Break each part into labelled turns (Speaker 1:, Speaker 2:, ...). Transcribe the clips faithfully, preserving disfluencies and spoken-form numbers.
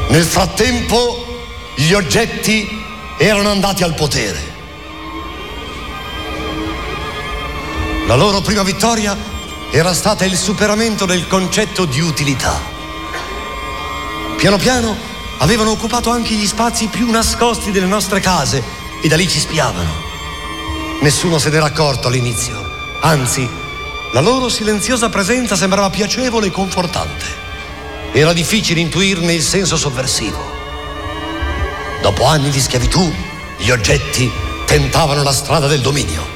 Speaker 1: Nel frattempo gli oggetti erano andati al potere. La loro prima vittoria era stata il superamento del concetto di utilità. Piano piano avevano occupato anche gli spazi più nascosti delle nostre case e da lì ci spiavano. Nessuno se n'era accorto all'inizio, anzi, la loro silenziosa presenza sembrava piacevole e confortante. Era difficile intuirne il senso sovversivo. Dopo anni di schiavitù, gli oggetti tentavano la strada del dominio.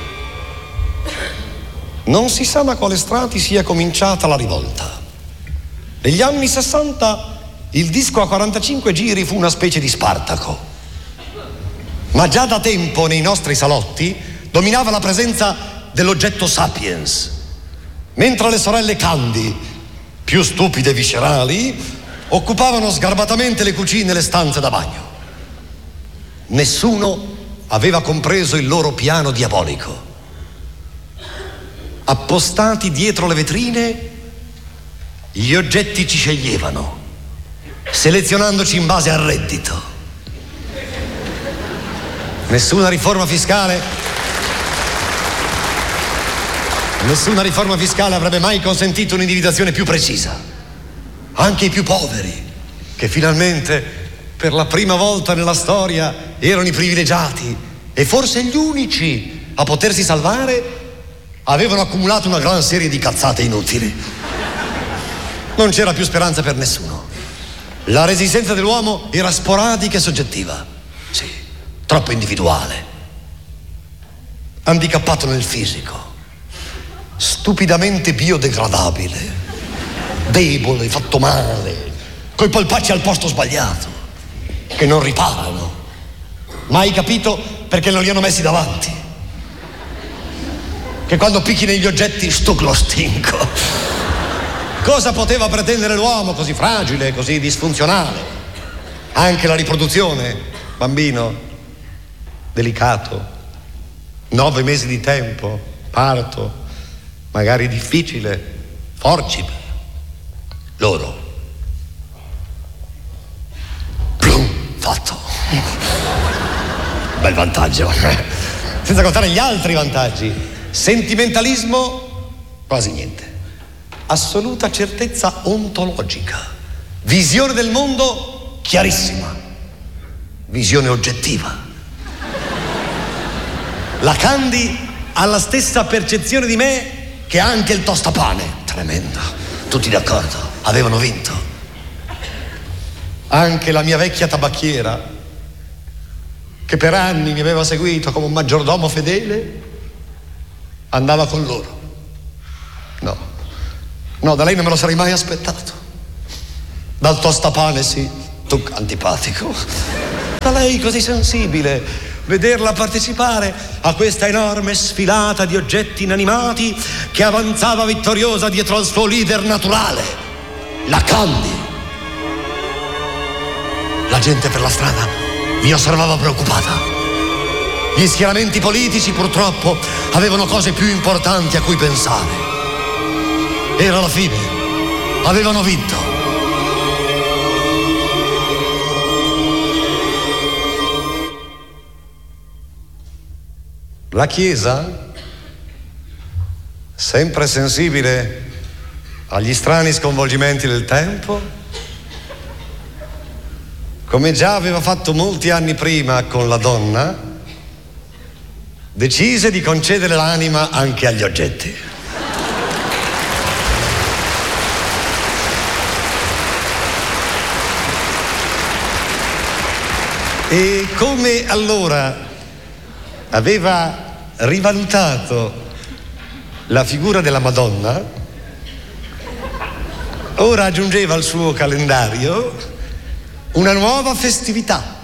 Speaker 1: Non si sa da quale strati sia cominciata la rivolta. Negli anni sessanta il disco a quarantacinque giri fu una specie di Spartaco. Ma già da tempo nei nostri salotti dominava la presenza dell'oggetto Sapiens, mentre le sorelle Candy, più stupide e viscerali, occupavano sgarbatamente le cucine e le stanze da bagno. Nessuno aveva compreso il loro piano diabolico. Appostati dietro le vetrine, gli oggetti ci sceglievano, selezionandoci in base al reddito. Nessuna riforma fiscale, nessuna riforma fiscale avrebbe mai consentito un'individuazione più precisa. Anche i più poveri, che finalmente per la prima volta nella storia erano i privilegiati e forse gli unici a potersi salvare, avevano accumulato una gran serie di cazzate inutili. Non c'era più speranza per nessuno. La resistenza dell'uomo era sporadica e soggettiva. Sì, troppo individuale. Handicappato nel fisico. Stupidamente biodegradabile. Debole, fatto male. Coi polpacci al posto sbagliato. Che non riparano. Mai capito perché non li hanno messi davanti. Che quando picchi negli oggetti stuc lo stinco. Cosa poteva pretendere l'uomo così fragile, così disfunzionale? Anche la riproduzione, bambino, delicato, nove mesi di tempo, parto, magari difficile, forcipe. Loro. Plum, fatto. Bel vantaggio. Senza contare gli altri vantaggi. Sentimentalismo, quasi niente. Assoluta certezza ontologica. Visione del mondo chiarissima. Visione oggettiva. La Candy ha la stessa percezione di me che ha anche il tostapane. Tremendo. Tutti d'accordo. Avevano vinto. Anche la mia vecchia tabacchiera, che per anni mi aveva seguito come un maggiordomo fedele, andava con loro. No, no, da lei non me lo sarei mai aspettato. Dal tostapane sì, tu antipatico. Da lei così sensibile, vederla partecipare a questa enorme sfilata di oggetti inanimati che avanzava vittoriosa dietro al suo leader naturale, la Candy. La gente per la strada mi osservava preoccupata. Gli schieramenti politici purtroppo avevano cose più importanti a cui pensare. Era la fine. Avevano vinto. La Chiesa, sempre sensibile agli strani sconvolgimenti del tempo, come già aveva fatto molti anni prima con la donna, decise di concedere l'anima anche agli oggetti. E come allora aveva rivalutato la figura della Madonna, ora aggiungeva al suo calendario una nuova festività.